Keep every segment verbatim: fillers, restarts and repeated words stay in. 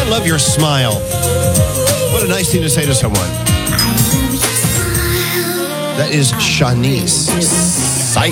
love your smile. What a nice thing to say to someone. That is Shanice. Psych.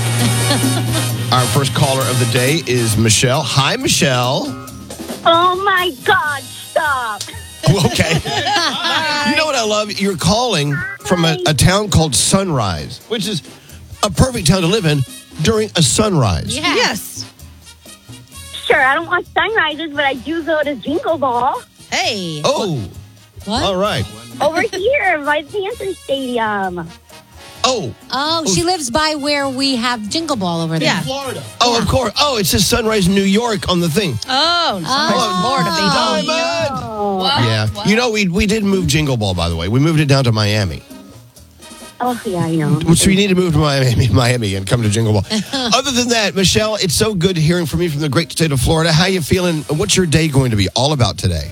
Our first caller of the day is Michelle. Hi, Michelle. Oh, my God, stop. Okay. You know what I love? You're calling from a, a town called Sunrise, which is a perfect town to live in during a sunrise. Yeah. Yes. Sure, I don't watch sunrises, but I do go to Jingle Ball Hey. Oh, What? all right. over here by the Panther Stadium. Oh, Oh, she lives by where we have Jingle Ball over there. Yeah. Florida. Oh, of course. Oh, it says Sunrise, New York on the thing. Oh, Oh. Florida, baby. Diamond. Oh, Yeah. You know, we we did move Jingle Ball, by the way. We moved it down to Miami. oh yeah, I know. So we need to move to Miami, Miami and come to Jingle Ball. Other than that, Michelle, it's so good hearing from you from the great state of Florida. How you feeling? What's your day going to be all about today?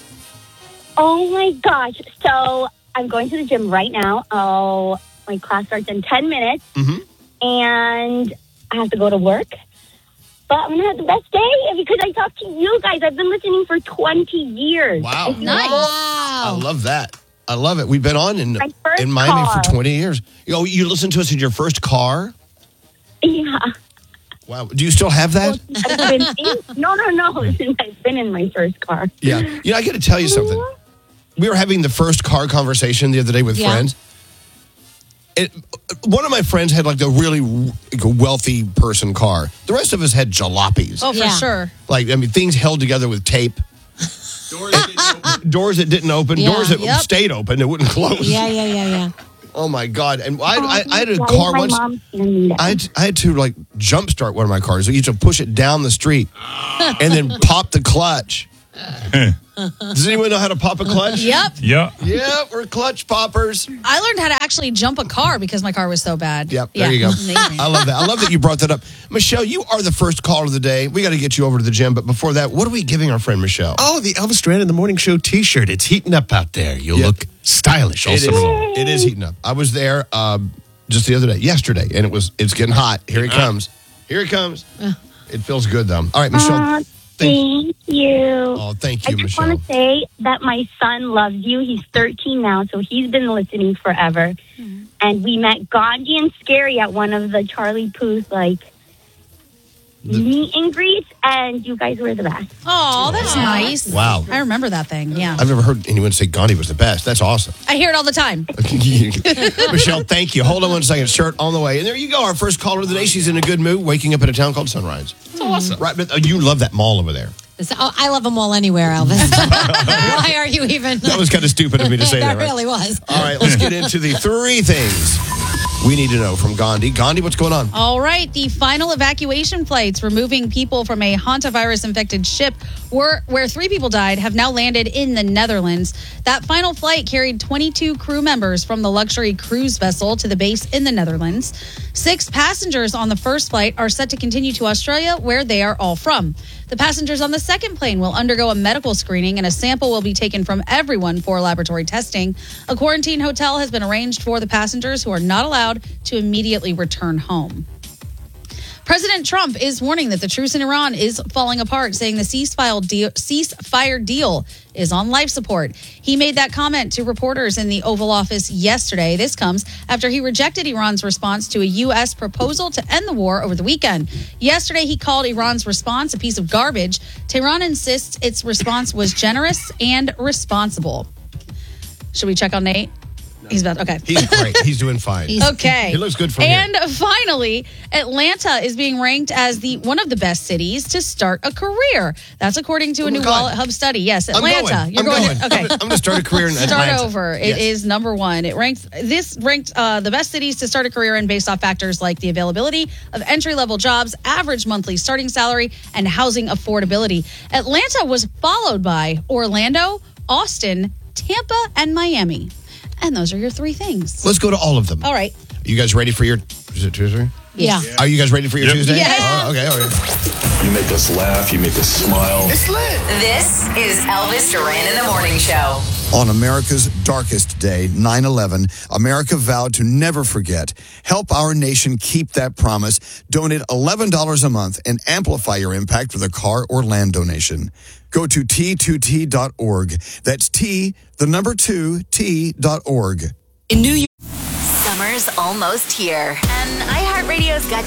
Oh, my gosh. So I'm going to the gym right now. Oh, my class starts in ten minutes, Mhm. and I have to go to work. But I'm going to have the best day because I talked to you guys. I've been listening for twenty years. Wow. Nice. I Wow. love that. I love it. We've been on in, My first in Miami car. for twenty years. Oh, you listened to us in your first car? Yeah. Wow. Do you still have that? I've been in, no, no, no. I've been in my first car. Yeah. You know, I got to tell you something. We were having the first car conversation the other day with Yeah. friends. It, one of my friends had like a really like, wealthy person car. The rest of us had jalopies. Oh, for Yeah. sure. Like, I mean, things held together with tape. Doors that didn't open. Doors that, didn't open, Yeah. doors that Yep. stayed open, that wouldn't close. Yeah, yeah, yeah, yeah. Oh, my God. And I, I, I had a Why is car my once. mom standing there? I had, I had to like jumpstart one of my cars. So you had to push it down the street and then pop the clutch. Does anyone know how to pop a clutch? Yep. Yeah. Yeah, we're clutch poppers. I learned how to actually jump a car because my car was so bad. Yep, Yeah. there you go. Amazing. I love that. I love that you brought that up. Michelle, you are the first caller of the day. We got to get you over to the gym. But before that, what are we giving our friend Michelle? Oh, the Elvis Duran in the Morning Show T-shirt. It's heating up out there. You'll Yeah. look stylish all It is, summer long. it is heating up. I was there um, just the other day, yesterday, and it was it's getting hot. Here he comes. Here he comes. It feels good, though. All right, Michelle. Uh, thank, thank you. oh, thank I you, just Michelle. want to say that my son loves you. He's thirteen now, so he's been listening forever. And we met Gandhi and Scary at one of the Charlie Puth, like, meet and greets, and you guys were the best. Oh, that's nice. Wow. I remember that thing. Yeah. I've never heard anyone say Gandhi was the best. That's awesome. I hear it all the time. Michelle, thank you. Hold on one second. Shirt on the way. And there you go. Our first caller of the day. She's in a good mood, waking up in a town called Sunrise. That's awesome. Right, but uh, you love that mall over there. So, oh, I love them all anywhere, Elvis. Why are you even? That was kind of stupid of me to say that, that right? really was. All right, let's get into the three things we need to know from Gandhi. Gandhi, what's going on? All right. The final evacuation flights removing people from a hantavirus-infected ship were, where three people died have now landed in the Netherlands. That final flight carried twenty-two crew members from the luxury cruise vessel to the base in the Netherlands. Six passengers on the first flight are set to continue to Australia, where they are all from. The passengers on the second plane will undergo a medical screening, and a sample will be taken from everyone for laboratory testing. A quarantine hotel has been arranged for the passengers who are not allowed to immediately return home. President Trump is warning that the truce in Iran is falling apart, saying the ceasefire deal, ceasefire deal is on life support. He made that comment to reporters in the Oval Office yesterday. This comes after he rejected Iran's response to a U S proposal to end the war over the weekend. Yesterday, he called Iran's response a piece of garbage. Tehran insists its response was generous and responsible. Should we check on Nate? He's about, okay. He's great. He's doing fine. Okay. He looks good from And here. finally, Atlanta is being ranked as the one of the best cities to start a career. That's according to Oh a my new God. Wallet Hub study. Yes, I'm Atlanta. going. You're I'm going. going. To, okay. I'm going to start a career in Start Atlanta. over. It is Yes. number one. It ranks this ranked uh, the best cities to start a career in based off factors like the availability of entry level jobs, average monthly starting salary, and housing affordability. Atlanta was followed by Orlando, Austin, Tampa, and Miami. And those are your three things. Let's go to all of them. All right. You guys ready for your is it Tuesday? Yeah. Are you guys ready for your Yep. Tuesday? Yes. Oh, okay, all right. You make us laugh. You make us smile. This is Elvis Duran in the Morning Show. On America's darkest day, nine eleven, America vowed to never forget. Help our nation keep that promise. Donate eleven dollars a month and amplify your impact with a car or land donation. Go to T two T dot org. That's T, the number two, T dot org. In New York. Summer's almost here, and iHeartRadio's got